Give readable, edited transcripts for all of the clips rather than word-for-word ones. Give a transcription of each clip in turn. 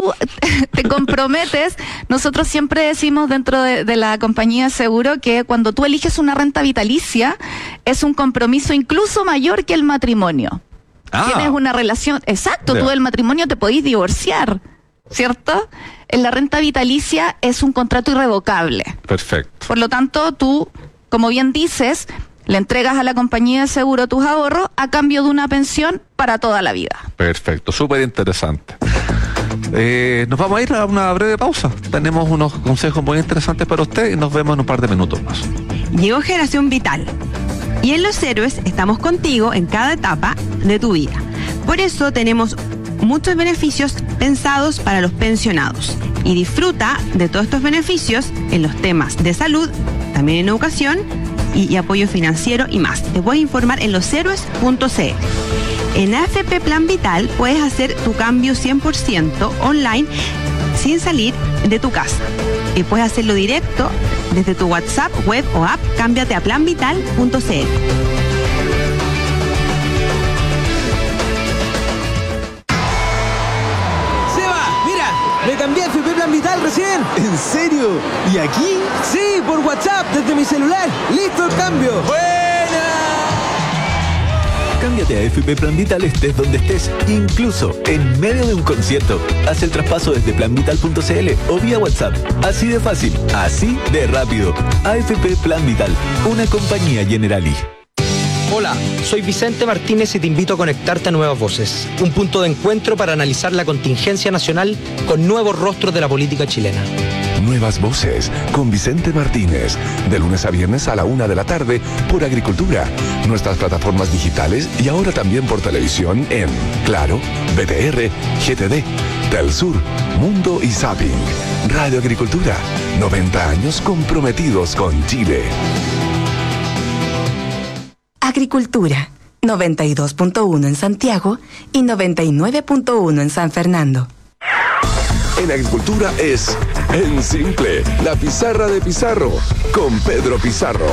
tú te comprometes, nosotros siempre decimos dentro de la compañía de seguro que cuando tú eliges una renta vitalicia es un compromiso incluso mayor que el matrimonio. Tienes una relación, exacto, tú del matrimonio te podís divorciar, ¿cierto? En la renta vitalicia es un contrato irrevocable. Perfecto. Por lo tanto, tú, como bien dices, le entregas a la compañía de seguro tus ahorros a cambio de una pensión para toda la vida. Perfecto, súper interesante. Nos vamos a ir a una breve pausa. Tenemos unos consejos muy interesantes para usted y nos vemos en un par de minutos más. Llegó Generación Vital. Y en Los Héroes estamos contigo en cada etapa de tu vida. Por eso tenemos muchos beneficios pensados para los pensionados. Y disfruta de todos estos beneficios en los temas de salud, también en educación y apoyo financiero y más. Te puedes informar en loshéroes.cl. En AFP Plan Vital puedes hacer tu cambio 100% online sin salir de tu casa. Y puedes hacerlo directo desde tu WhatsApp, web o app. Cámbiate a planvital.cl. Me cambié a FP Plan Vital recién. ¿En serio? ¿Y aquí? Sí, por WhatsApp, desde mi celular. ¡Listo el cambio! ¡Buena! Cámbiate a FP Plan Vital estés donde estés, incluso en medio de un concierto. Haz el traspaso desde planvital.cl o vía WhatsApp. Así de fácil, así de rápido. AFP Plan Vital, una compañía Generali. Hola, soy Vicente Martínez y te invito a conectarte a Nuevas Voces, un punto de encuentro para analizar la contingencia nacional con nuevos rostros de la política chilena. Nuevas Voces con Vicente Martínez, de lunes a viernes a la 1 de la tarde por Agricultura, nuestras plataformas digitales y ahora también por televisión en Claro, BTR, GTD, Telsur, Mundo y Zapping. Radio Agricultura, 90 años comprometidos con Chile. Agricultura, 92.1 en Santiago y 99.1 en San Fernando. En Agricultura es En Simple, la pizarra de Pizarro, con Pedro Pizarro.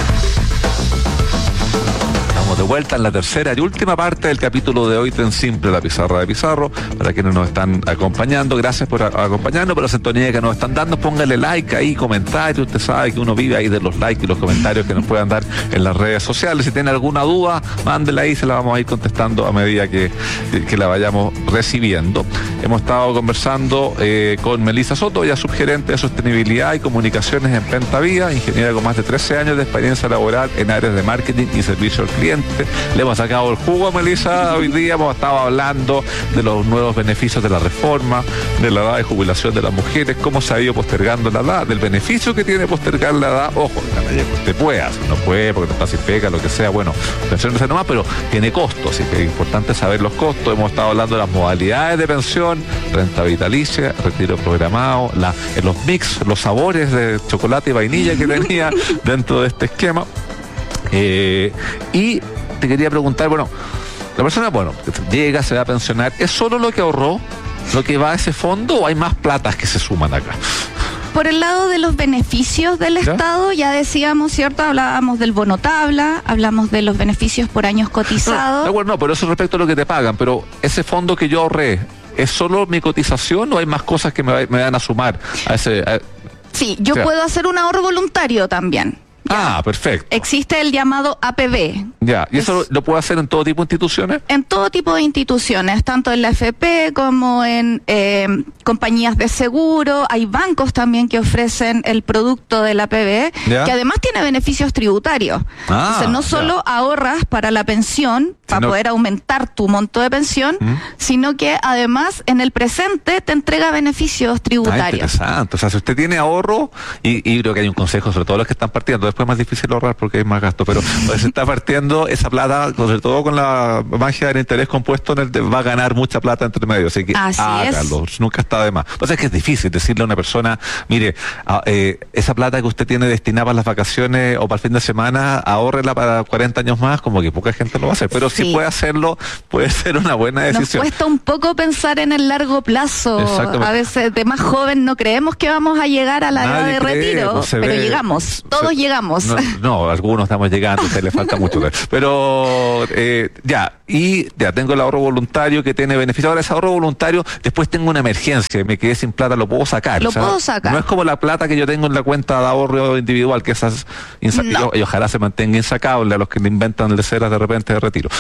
De vuelta en la tercera y última parte del capítulo de hoy, En Simple, la pizarra de Pizarro. Para quienes nos están acompañando, gracias por acompañarnos, por la sintonía que nos están dando. Póngale like ahí, comentario. Usted sabe que uno vive ahí de los likes y los comentarios que nos puedan dar en las redes sociales. Si tiene alguna duda, mándela ahí, se la vamos a ir contestando a medida que la vayamos recibiendo. Hemos estado conversando con Melissa Soto, ella es subgerente de sostenibilidad y comunicaciones en Pentavía, ingeniera con más de 13 años de experiencia laboral en áreas de marketing y servicio al cliente. Le hemos sacado el jugo a Melissa hoy día, hemos estado hablando de los nuevos beneficios de la reforma, de la edad de jubilación de las mujeres, cómo se ha ido postergando la edad, del beneficio que tiene postergar la edad. Ojo, usted puede, no puede porque está sin pega, lo que sea, bueno, pensión nomás, pero tiene costos, así que es importante saber los costos. Hemos estado hablando de las modalidades de pensión, renta vitalicia, retiro programado, los mix, los sabores de chocolate y vainilla que tenía dentro de este esquema. Y te quería preguntar, bueno, la persona, llega, se va a pensionar, ¿es solo lo que ahorró, lo que va a ese fondo, o hay más platas que se suman acá? Por el lado de los beneficios del Estado, ya decíamos, ¿cierto? Hablábamos del bono tabla, hablamos de los beneficios por años cotizados. No, pero eso respecto a lo que te pagan, pero ese fondo que yo ahorré, ¿es solo mi cotización o hay más cosas que me van a sumar a ese? Sí, yo puedo hacer un ahorro voluntario también. Ya. Ah, perfecto. Existe el llamado APB. Ya, ¿y eso lo puede hacer en todo tipo de instituciones? En todo tipo de instituciones, tanto en la FP como en compañías de seguro. Hay bancos también que ofrecen el producto del APB, que además tiene beneficios tributarios. Entonces, no solo ahorras para la pensión, para poder aumentar tu monto de pensión, sino que además en el presente te entrega beneficios tributarios. Interesante. O sea, si usted tiene ahorro, y creo que hay un consejo sobre todo los que están partiendo, después es más difícil ahorrar porque hay más gasto, pero se está partiendo esa plata, sobre todo con la magia del interés compuesto, va a ganar mucha plata entre medio, así que hágalo, nunca está de más. Pues es que es difícil decirle a una persona, mire, esa plata que usted tiene destinada para las vacaciones o para el fin de semana, ahórrela para 40 años más, como que poca gente lo va a hacer, pero si puede hacerlo, puede ser una buena decisión. Nos cuesta un poco pensar en el largo plazo. A veces de más joven no creemos que vamos a llegar a la edad de retiro, pero llegamos, todos llegamos. llegamos. No, algunos estamos llegando, a usted le falta mucho. Pero ya tengo el ahorro voluntario que tiene beneficio. Ahora ese ahorro voluntario, después tengo una emergencia, me quedé sin plata, lo puedo sacar. Puedo sacar. No es como la plata que yo tengo en la cuenta de ahorro individual, que esas y ojalá se mantenga insacable a los que le inventan leceras de repente de retiro.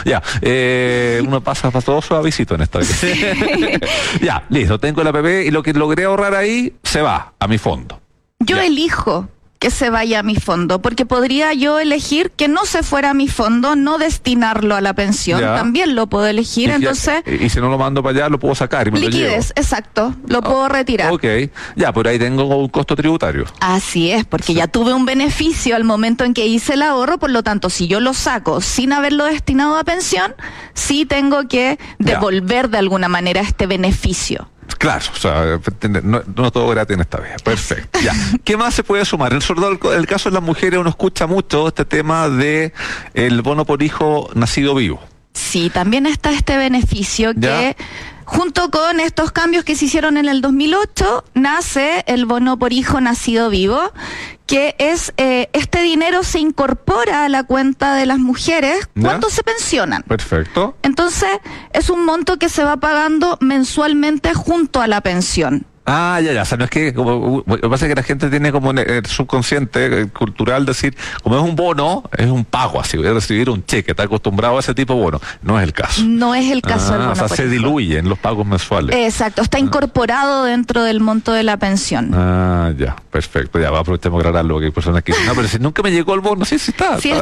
Uno pasa todo suavecito en esta vida. Ya, listo, tengo el APP y lo que logré ahorrar ahí se va a mi fondo. Yo elijo que se vaya a mi fondo, porque podría yo elegir que no se fuera a mi fondo, no destinarlo a la pensión, también lo puedo elegir, entonces... Y si no lo mando para allá, lo puedo sacar y me liquidez, lo llevo. Exacto, lo puedo retirar. Ok, por ahí tengo un costo tributario. Así es, porque ya tuve un beneficio al momento en que hice el ahorro, por lo tanto, si yo lo saco sin haberlo destinado a pensión, sí tengo que devolver de alguna manera este beneficio. Claro, o sea, no todo gratis en esta vida. Perfecto. ¿Qué más se puede sumar? Sobre todo el caso de las mujeres, uno escucha mucho este tema de el bono por hijo nacido vivo. Sí, también está este beneficio que junto con estos cambios que se hicieron en el 2008, nace el bono por hijo nacido vivo, que es este dinero se incorpora a la cuenta de las mujeres cuando se pensionan. Perfecto. Entonces, es un monto que se va pagando mensualmente junto a la pensión. O sea, no es que, lo que pasa es que la gente tiene como el subconsciente cultural decir, como es un bono, es un pago así, voy a recibir un cheque, está acostumbrado a ese tipo de bono. No es el caso. No es el caso del bono. O sea, se diluye en los pagos mensuales. Exacto, está incorporado dentro del monto de la pensión. Perfecto, aprovechemos de aclararlo, porque hay personas que dicen, no, pero si nunca me llegó el bono, sí está. Sí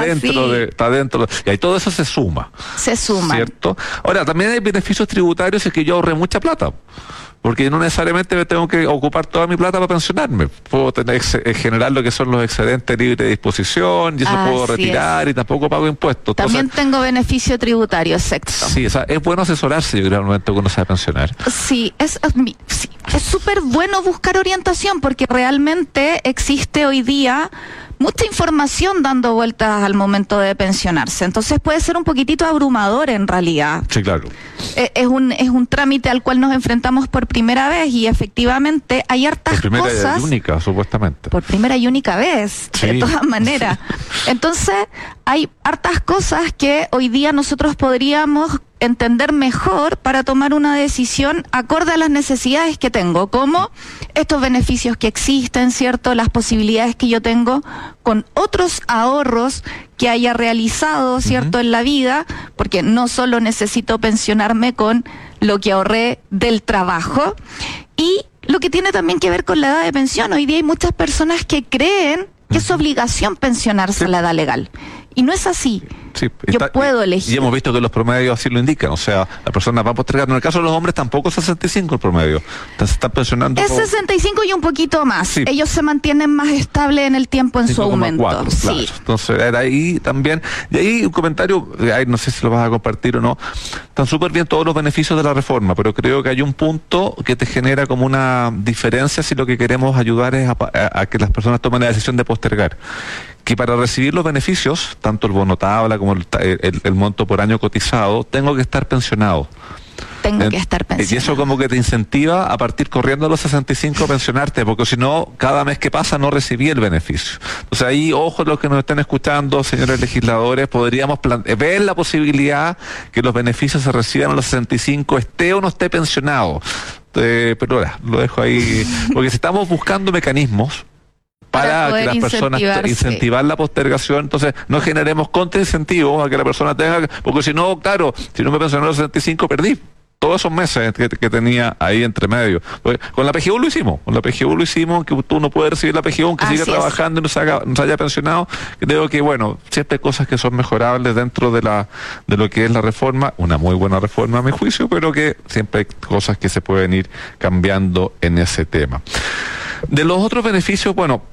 está dentro. Y ahí todo eso se suma. Se suma. ¿Cierto? Ahora, también hay beneficios tributarios si es que yo ahorré mucha plata. Porque no necesariamente me tengo que ocupar toda mi plata para pensionarme. Puedo generar lo que son los excedentes libres de disposición y eso puedo retirar y tampoco pago impuestos. También tengo beneficio tributario, exacto. Sí, o sea, es bueno asesorarse, yo creo, al momento que uno se va a pensionar. Sí, es súper bueno buscar orientación porque realmente existe hoy día mucha información dando vueltas al momento de pensionarse. Entonces puede ser un poquitito abrumador en realidad. Sí, claro. Es un trámite al cual nos enfrentamos por primera vez y efectivamente hay hartas cosas. Por primera y única, supuestamente. Por primera y única vez, de todas maneras. Entonces hay hartas cosas que hoy día nosotros podríamos entender mejor para tomar una decisión acorde a las necesidades que tengo, como estos beneficios que existen, ¿cierto? Las posibilidades que yo tengo con otros ahorros que haya realizado, ¿cierto? En la vida, porque no solo necesito pensionarme con lo que ahorré del trabajo, y lo que tiene también que ver con la edad de pensión. Hoy día hay muchas personas que creen que es obligación pensionarse a la edad legal. Y no es así. Yo puedo elegir. Y hemos visto que los promedios así lo indican. O sea, la persona va a postergar. En el caso de los hombres tampoco es 65 el promedio. Se están pensionando. Es 65 y un poquito más. Ellos se mantienen más estables en el tiempo en su aumento. 4, claro. Entonces, era ahí también. Y ahí un comentario, no sé si lo vas a compartir o no. Están súper bien todos los beneficios de la reforma, pero creo que hay un punto que te genera como una diferencia si lo que queremos ayudar es a que las personas tomen la decisión de postergar. Que para recibir los beneficios, tanto el bono tabla como el monto por año cotizado, tengo que estar pensionado. Tengo que estar pensionado. Y eso como que te incentiva a partir corriendo a los 65 a pensionarte, porque si no, cada mes que pasa no recibí el beneficio. Entonces ahí, ojo los que nos estén escuchando, señores legisladores, podríamos ver la posibilidad que los beneficios se reciban a los 65, esté o no esté pensionado. Pero lo dejo ahí, porque si estamos buscando mecanismos para que las personas incentivar la postergación, entonces no generemos contraincentivos a que la persona tenga, porque si no, claro, si no me pensioné a los 65 perdí todos esos meses que tenía ahí entre medio. Con la PGU lo hicimos, que tú no puedes recibir la PGU aunque siga trabajando y no se haya pensionado. Creo que siempre hay cosas que son mejorables dentro de lo que es la reforma, una muy buena reforma a mi juicio, pero que siempre hay cosas que se pueden ir cambiando en ese tema. De los otros beneficios,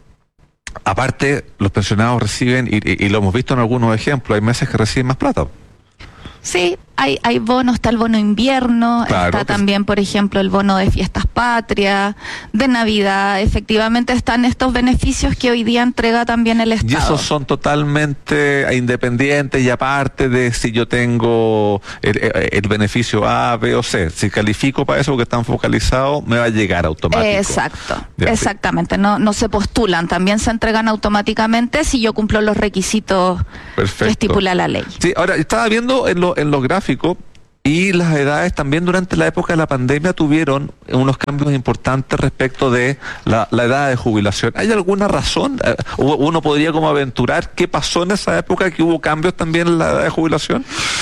aparte, los pensionados reciben, y lo hemos visto en algunos ejemplos, hay meses que reciben más plata. Sí, Hay bonos, está el bono invierno, Claro, está pues. también, por ejemplo, el bono de fiestas patrias, de Navidad. Efectivamente están estos beneficios que hoy día entrega también el Estado. Y esos son totalmente independientes y aparte de si yo tengo el beneficio A, B o C. Si califico para eso porque están focalizados, me va a llegar automático. Exacto, Ya, exactamente. No se postulan, también se entregan automáticamente si yo cumplo los requisitos Perfecto. que estipula la ley. Sí, ahora estaba viendo en los gráficos y las edades también durante la época de la pandemia tuvieron unos cambios importantes respecto de la edad de jubilación. ¿Hay alguna razón? ¿Uno podría como aventurar qué pasó en esa época, que hubo cambios también en la edad de jubilación?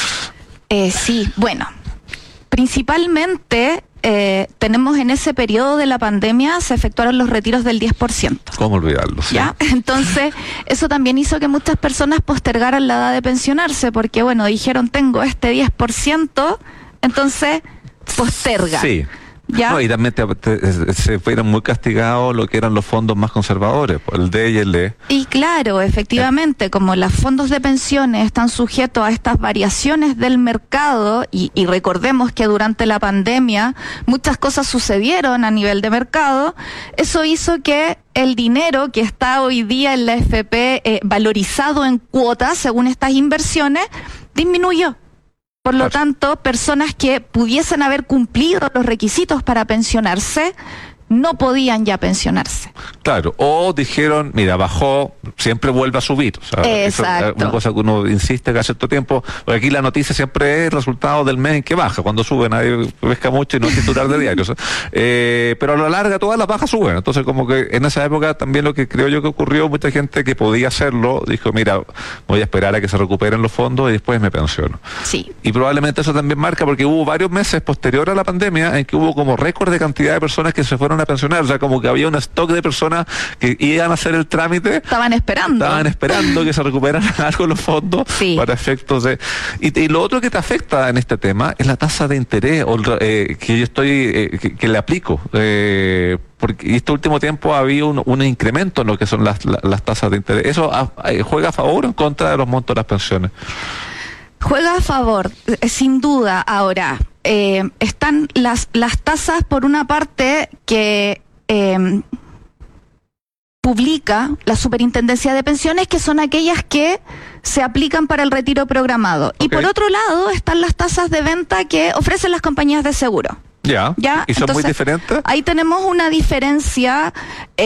Sí, bueno, principalmente tenemos en ese periodo de la pandemia se efectuaron los retiros del 10%. ¿Cómo olvidarlo? Sí. ¿Ya? Entonces, eso también hizo que muchas personas postergaran la edad de pensionarse, porque bueno, dijeron, tengo este 10%, entonces posterga. Sí. ¿Ya? No, y también se fueron muy castigados lo que eran los fondos más conservadores, el D y el E. Y claro, efectivamente, como los fondos de pensiones están sujetos a estas variaciones del mercado, y recordemos que durante la pandemia muchas cosas sucedieron a nivel de mercado, eso hizo que el dinero que está hoy día en la AFP valorizado en cuotas según estas inversiones disminuyó. Por lo tanto, personas que pudiesen haber cumplido los requisitos para pensionarse no podían ya pensionarse. Claro, o dijeron, mira, bajó, siempre vuelve a subir. O sea, Exacto. Eso es una cosa que uno insiste cada cierto tiempo, porque aquí la noticia siempre es el resultado del mes en que baja. Cuando sube nadie pesca mucho y no es titular de diarios. Pero a la larga todas las bajas suben. Entonces como que en esa época también lo que creo yo que ocurrió, mucha gente que podía hacerlo, dijo, mira, voy a esperar a que se recuperen los fondos y después me pensiono. Sí. Y probablemente eso también marca, porque hubo varios meses posterior a la pandemia en que hubo como récord de cantidad de personas que se fueron a pensionar. O sea, como que había un stock de personas que iban a hacer el trámite. Estaban esperando que se recuperaran algo los fondos, sí, para efectos de... Y lo otro que te afecta en este tema es la tasa de interés que yo estoy que le aplico. Porque este último tiempo ha habido un incremento en lo que son las tasas de interés. ¿Eso juega a favor o en contra de los montos de las pensiones? Juega a favor, sin duda. Ahora, están las tasas, por una parte, que publica la Superintendencia de Pensiones, que son aquellas que se aplican para el retiro programado. Okay. Y por otro lado, están las tasas de venta que ofrecen las compañías de seguro. ¿Ya? ¿Y son muy diferentes? Ahí tenemos una diferencia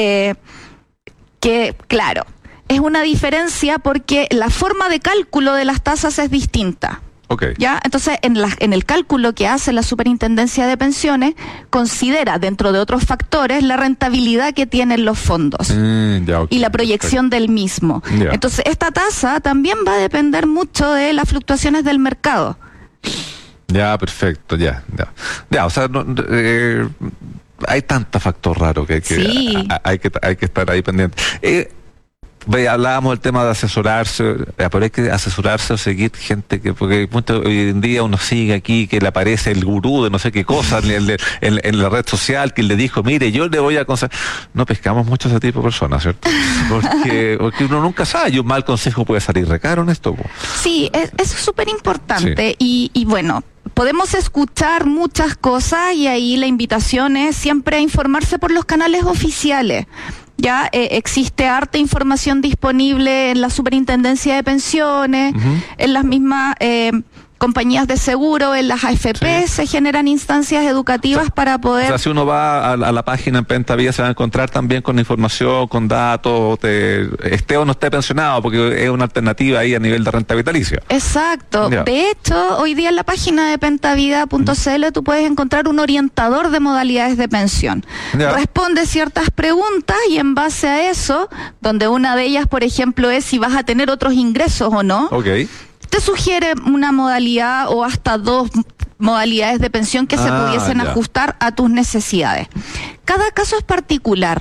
que, claro, es una diferencia porque la forma de cálculo de las tasas es distinta. Okay. ¿Ya? Entonces, en el cálculo que hace la Superintendencia de Pensiones, considera, dentro de otros factores, la rentabilidad que tienen los fondos y la proyección del mismo. Entonces, esta tasa también va a depender mucho de las fluctuaciones del mercado. Ya, perfecto, ya, o sea, hay tantos factores raros que sí, hay que estar ahí pendiente. Hablábamos del tema de asesorarse, pero hay que asesorarse o seguir gente porque hoy en día uno sigue aquí que le aparece el gurú de no sé qué cosa en la red social que le dijo, mire, yo le voy a aconsejar. No pescamos mucho ese tipo de personas, ¿cierto? Porque uno nunca sabe, y un mal consejo puede salir recaro en esto. Sí, es súper importante. Sí. Y bueno, podemos escuchar muchas cosas y ahí la invitación es siempre a informarse por los canales oficiales. Ya existe harta información disponible en la Superintendencia de Pensiones, en las mismas compañías de seguro, en las AFP, se generan instancias educativas para poder... O sea, si uno va a la página en Pentavida se va a encontrar también con información, con datos, esté o no esté pensionado, porque es una alternativa ahí a nivel de renta vitalicia. Exacto. De hecho, hoy día en la página de pentavida.cl tú puedes encontrar un orientador de modalidades de pensión. Responde ciertas preguntas y en base a eso, donde una de ellas, por ejemplo, es si vas a tener otros ingresos o no, te sugiere una modalidad o hasta 2 modalidades de pensión que se pudiesen ajustar a tus necesidades. Cada caso es particular.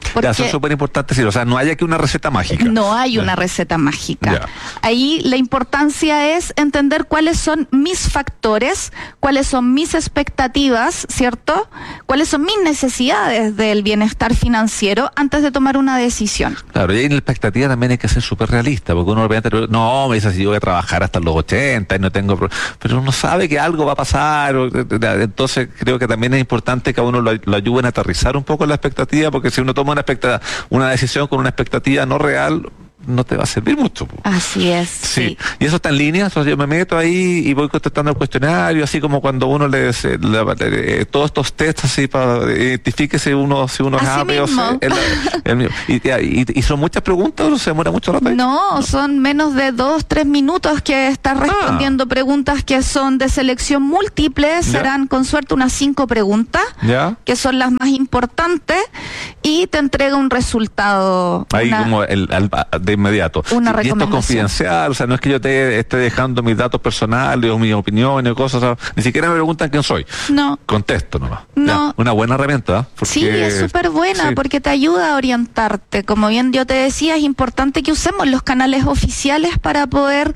Ya, eso es súper importante, sí, o sea, no hay aquí una receta mágica. No hay una receta mágica. Ya. Ahí la importancia es entender cuáles son mis factores, cuáles son mis expectativas, ¿cierto? Cuáles son mis necesidades del bienestar financiero antes de tomar una decisión. Claro, y ahí en la expectativa también hay que ser súper realista, porque uno repente, no, me dice si yo voy a trabajar hasta los 80 y no tengo... Pero uno sabe que algo va a pasar, entonces creo que también es importante que a uno lo ayuden a aterrizar un poco la expectativa, porque si uno toma una decisión con una expectativa no real, no te va a servir mucho. Así es. Sí. Y eso está en línea, entonces yo me meto ahí y voy contestando el cuestionario, así como cuando uno le todos estos tests así para identifique si uno es A, B o C. Y son muchas preguntas, ¿o se demora mucho rato ahí? No, son menos de 2-3 minutos que estás respondiendo preguntas que son de selección múltiple, serán con suerte unas 5 preguntas, que son las más importantes, y te entrega un resultado. Ahí como de inmediato. Una y esto es confidencial, o sea, no es que yo te esté dejando mis datos personales o mis opiniones o cosas, o sea, ni siquiera me preguntan quién soy. No. Contesto nomás. No. Ya, una buena herramienta. Porque, sí, es súper buena porque te ayuda a orientarte. Como bien yo te decía, es importante que usemos los canales oficiales para poder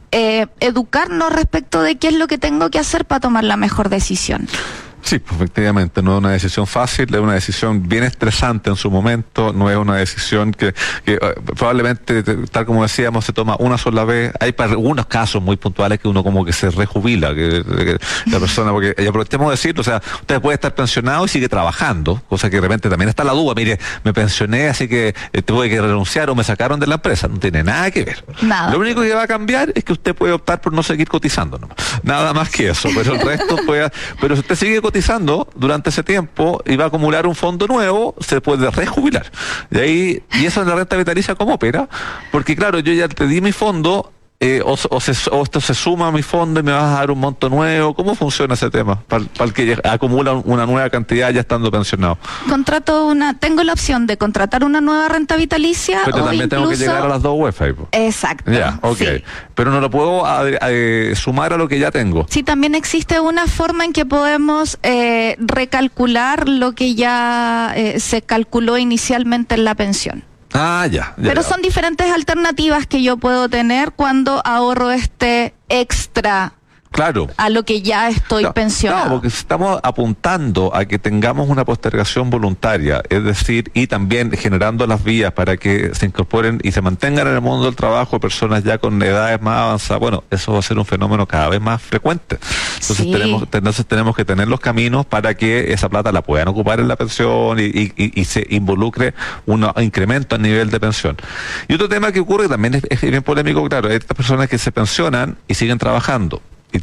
educarnos respecto de qué es lo que tengo que hacer para tomar la mejor decisión. Sí, pues, efectivamente, no es una decisión fácil, es una decisión bien estresante en su momento, no es una decisión que probablemente, tal como decíamos, se toma una sola vez. Hay para algunos casos muy puntuales que uno como que se rejubila, que la persona, porque y aprovechemos de decirlo, o sea, usted puede estar pensionado y sigue trabajando, cosa que de repente también está la duda, mire, me pensioné, así que tuve que renunciar o me sacaron de la empresa, no tiene nada que ver. Nada. Lo único que va a cambiar es que usted puede optar por no seguir cotizando, ¿no? Nada más que eso, pero el resto pero si usted sigue cotizando durante ese tiempo y va a acumular un fondo nuevo, se puede rejubilar. Y eso en la renta vitalicia, ¿cómo opera? Porque claro, yo ya te di mi fondo, o esto se suma a mi fondo y me vas a dar un monto nuevo. ¿Cómo funciona ese tema? Para el que acumula una nueva cantidad ya estando pensionado. Tengo la opción de contratar una nueva renta vitalicia. Pero o también incluso... tengo que llegar a las 2 UEF. Exacto. Ya, ok. Sí. Pero no lo puedo sumar a lo que ya tengo. Sí, también existe una forma en que podemos recalcular lo que ya se calculó inicialmente en la pensión. Ya. Pero son diferentes alternativas que yo puedo tener cuando ahorro este extra. Claro. A lo que ya estoy pensionado. No, porque estamos apuntando a que tengamos una postergación voluntaria, es decir, y también generando las vías para que se incorporen y se mantengan en el mundo del trabajo personas ya con edades más avanzadas. Bueno, eso va a ser un fenómeno cada vez más frecuente. Entonces tenemos que tener los caminos para que esa plata la puedan ocupar en la pensión y se involucre un incremento a nivel de pensión. Y otro tema que ocurre también es bien polémico, claro, estas personas que se pensionan y siguen trabajando.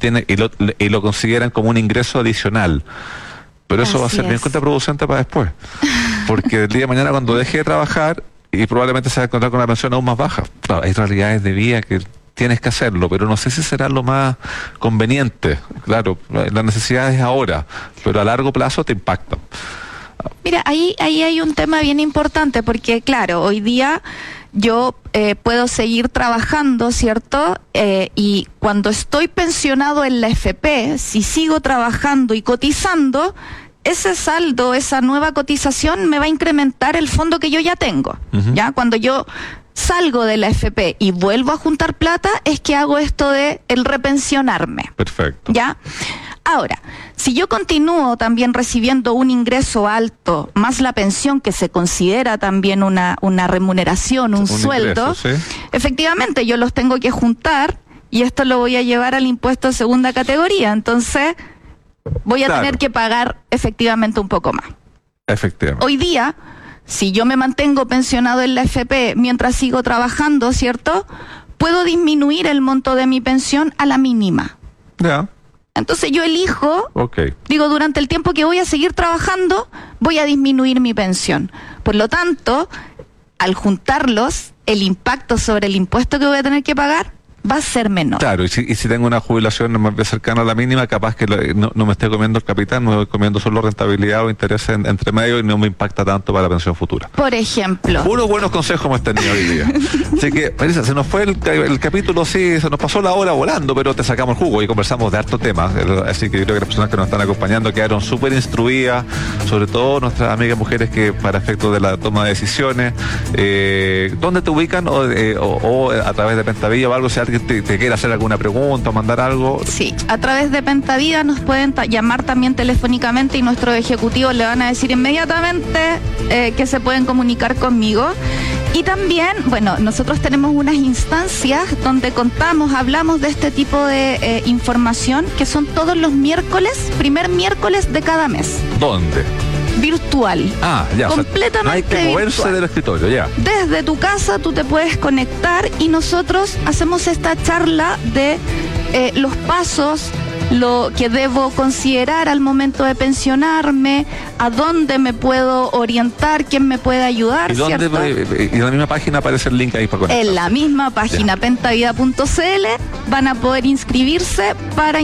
Y lo consideran como un ingreso adicional, pero eso va a ser bien contraproducente para después, porque el día de mañana cuando deje de trabajar y probablemente se va a encontrar con una pensión aún más baja. Claro, hay realidades de vida que tienes que hacerlo, pero no sé si será lo más conveniente. Claro, la necesidad es ahora, pero a largo plazo te impacta. Mira, ahí hay un tema bien importante, porque claro, hoy día yo puedo seguir trabajando, ¿cierto? Y cuando estoy pensionado en la FP, si sigo trabajando y cotizando, ese saldo, esa nueva cotización me va a incrementar el fondo que yo ya tengo. ¿Ya? Cuando yo salgo de la FP y vuelvo a juntar plata, es que hago esto de el repensionarme. Perfecto. ¿Ya? Ahora, si yo continúo también recibiendo un ingreso alto, más la pensión, que se considera también una remuneración, un sueldo, ingreso, ¿sí? Efectivamente yo los tengo que juntar y esto lo voy a llevar al impuesto de segunda categoría, entonces voy a tener que pagar efectivamente un poco más. Efectivamente. Hoy día, si yo me mantengo pensionado en la FP mientras sigo trabajando, ¿cierto? Puedo disminuir el monto de mi pensión a la mínima. Ya. Entonces yo elijo, digo, durante el tiempo que voy a seguir trabajando, voy a disminuir mi pensión. Por lo tanto, al juntarlos, el impacto sobre el impuesto que voy a tener que pagar va a ser menor. Claro, y si tengo una jubilación más cercana a la mínima, capaz que no me esté comiendo el capital, me voy comiendo solo rentabilidad o interés entre medio y no me impacta tanto para la pensión futura. Por ejemplo. Puros buenos consejos hemos tenido hoy día. Así que, Marisa, se nos fue el capítulo, sí, se nos pasó la hora volando, pero te sacamos el jugo y conversamos de harto temas. Así que yo creo que las personas que nos están acompañando quedaron súper instruidas, sobre todo nuestras amigas mujeres que para efectos de la toma de decisiones, ¿dónde te ubican? O a través de Pentavida o algo, si alguien te quiere hacer alguna pregunta o mandar algo. Sí, a través de Pentavida nos pueden llamar también telefónicamente y nuestros ejecutivos le van a decir inmediatamente que se pueden comunicar conmigo. Y también, bueno, nosotros tenemos unas instancias donde hablamos de este tipo de información que son todos los primer miércoles de cada mes. ¿Dónde? Virtual. Ya. Completamente no hay que moverse virtual. del escritorio, ya. Desde tu casa tú te puedes conectar y nosotros hacemos esta charla de los pasos, lo que debo considerar al momento de pensionarme, a dónde me puedo orientar, quién me puede ayudar. ¿Y en la misma página aparece el link ahí para conectar? En la misma página, pentavida.cl, van a poder inscribirse para